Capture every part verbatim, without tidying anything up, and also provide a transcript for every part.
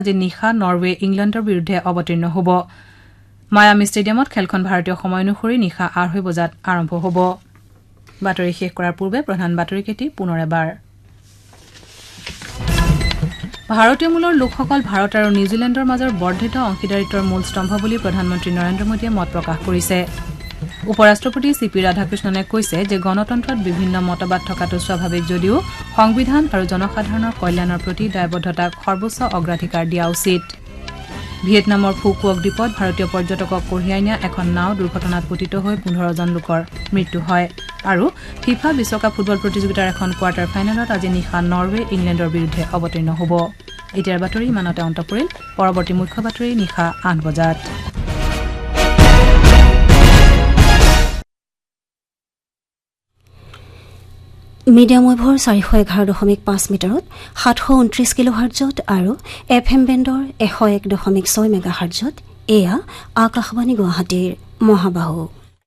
আজি নিশা নৰৱে ইংলেণ্ডৰ বিৰুদ্ধে অৱতীৰ্ণ হ'ব মায়ামি ষ্টেডিয়ামত খেলখন ভাৰতীয় সময় অনুসৰি নিশা আঢ়ৈ বজাত আৰম্ভ হ'ব বাতৰি শেষ কৰাৰ পূৰ্বে প্ৰধান বাতৰি কেটি পুনৰ এবাৰ ভাৰতীয় মূলৰ লোকসকল ভাৰত আৰু নিউজিলেণ্ডৰ মাজৰ বৰ্ধিত অংশীদাৰিত্বৰ মূল স্তম্ভ বুলি প্ৰধানমন্ত্ৰী নৰেন্দ্ৰ মোদীয়ে মত প্ৰকাশ কৰিছে উপ ৰাষ্ট্ৰপতি চি পি ৰাধাকৃষ্ণনে কৈছে যে গণতন্ত্ৰত বিভিন্ন মতবাদ থকাটো স্বাভাৱিক যদিও সংবিধান আৰু জনসাধাৰণৰ কল্যাণৰ প্ৰতি দায়বদ্ধতাক সৰ্বোচ্চ অগ্ৰাধিকাৰ দিয়া উচিত ভিয়েটনামৰ ফুকুৱক দ্বীপত ভাৰতীয় পৰ্যটকক কঢ়িয়াই নিয়া এখন নাও দুৰ্ঘটনাত পতিত হৈ পোন্ধৰ জন লোকৰ মৃত্যু হয় আৰু ফিফা বিশ্বকাপ ফুটবল প্ৰতিযোগিতাৰ এখন কোৱাৰ্টাৰ ফাইনেলত আজি নিশা নৰৱে ইংলেণ্ডৰ বিৰুদ্ধে অৱতীৰ্ণ হ'ব এতিয়াৰ বাতৰি ইমানতে অন্ত পৰিল পৰৱৰ্তী মুখ্য বাতৰি নিশা আঠ বজাত মিডিয়াম ৱেভৰ চাৰিশ এঘাৰ দশমিক পাঁচ মিটাৰত সাতশ ঊনত্ৰিশ কিলো হাৰ্জত আৰু এফ এম বেণ্ডৰ এশ এক দশমিক ছয় মেগা হাৰ্জত এয়া আকাশবাণী গুৱাহাটীৰ মহাবাহু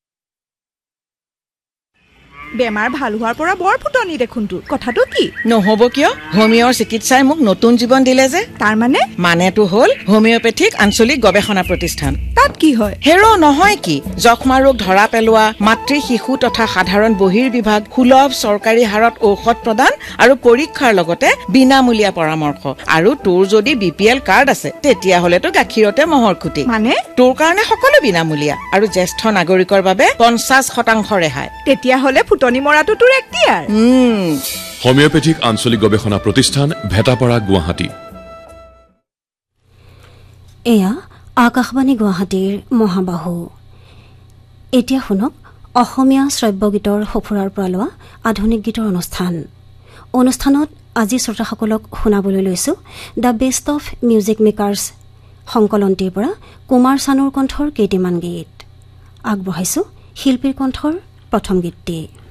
বেমাৰ ভাল হোৱাৰ পৰা বৰ ফুটনি দেখোনটো কথাটো কি নহব কিয় হোমিওৰ চিকিৎসাই মোক নতুন জীৱন দিলে যে তাৰ মানে মানেটো হ'ল হোমিওপেথিক আঞ্চলিক গৱেষণা প্ৰতিষ্ঠান তাত কি হয় হেৰো নহয় কি যক্ষ্মা ৰোগ ধৰা পেলোৱা মাতৃ শিশু তথা সাধাৰণ বহিৰ বিভাগ সুলভ চৰকাৰী হাৰত ঔষধ প্ৰদান আৰু পৰীক্ষাৰ লগতে বিনামূলীয়া পৰামৰ্শ আৰু তোৰ যদি বি পি এল কাৰ্ড আছে তেতিয়া হলেতো গাখীৰতে মহৰ খুটি মানে তোৰ কাৰণে সকলো বিনামূলীয়া আৰু জ্যেষ্ঠ নাগৰিকৰ বাবে পঞ্চাশ শতাংশ ৰেহাই তেতিয়া হলে ফুটনি মৰাটো তোৰ এক্টিয়াৰ হোমিওপেথিক আঞ্চলিক গৱেষণা প্ৰতিষ্ঠান ভেটাপাৰা গুৱাহাটী এয়া আকাশবাণী গুৱাহাটীৰ মহাবাহু এতিয়া শুনক অসমীয়া শ্ৰব্য গীতৰ সফুৰাৰ পৰা লোৱা আধুনিক গীতৰ অনুষ্ঠান অনুষ্ঠানত আজি শ্ৰোতাসকলক শুনাবলৈ লৈছো the best of music makers সংকলনটিৰ পৰা কুমাৰ চানুৰ কণ্ঠৰ কেইটিমান গীত আগবঢ়াইছো শিল্পীৰ কণ্ঠৰ প্ৰথম গীতটি